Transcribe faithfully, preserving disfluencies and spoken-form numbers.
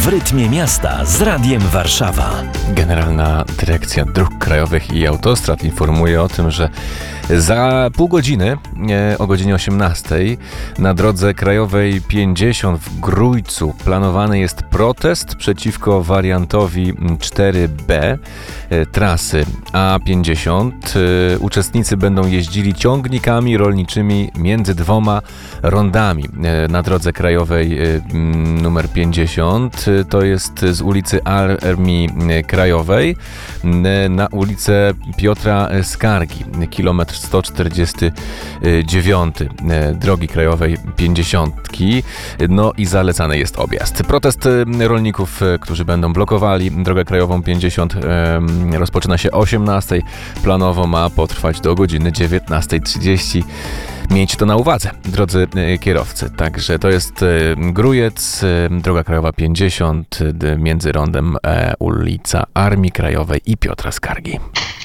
W rytmie miasta z Radiem Warszawa. Generalna Dyrekcja Dróg Krajowych i Autostrad informuje o tym, że za pół godziny, o godzinie osiemnastej, na drodze krajowej pięćdziesiąt w Grójcu planowany jest protest przeciwko wariantowi cztery B trasy A pięćdziesiąt. Uczestnicy będą jeździli ciągnikami rolniczymi między dwoma rondami na drodze krajowej numer pięćdziesiąt. To jest z ulicy Armii Krajowej na ulicę Piotra Skargi, kilometr sto czterdziesty dziewiąty drogi krajowej pięćdziesiątki. No i zalecany jest objazd. Protest rolników, którzy będą blokowali drogę krajową pięćdziesiąt, rozpoczyna się o osiemnastej. Planowo ma potrwać do godziny dziewiętnastej trzydzieści. Miejcie to na uwadze, drodzy kierowcy. Także to jest Grójec, droga krajowa pięćdziesiąt, między rondem ulica Armii Krajowej i Piotra Skargi.